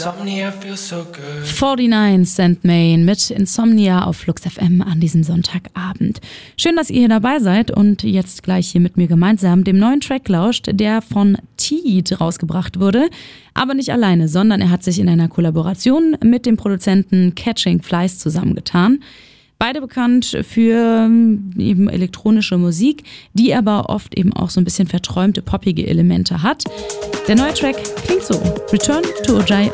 49 Cent Main mit Insomnia auf Flux FM an diesem Sonntagabend. Schön, dass ihr hier dabei seid und jetzt gleich hier mit mir gemeinsam dem neuen Track lauscht, der von Teed rausgebracht wurde. Aber nicht alleine, sondern er hat sich in einer Kollaboration mit dem Produzenten Catching Flies zusammengetan. Beide bekannt für eben elektronische Musik, die aber oft eben auch so ein bisschen verträumte, poppige Elemente hat. Der neue Track klingt so: Return to Ojai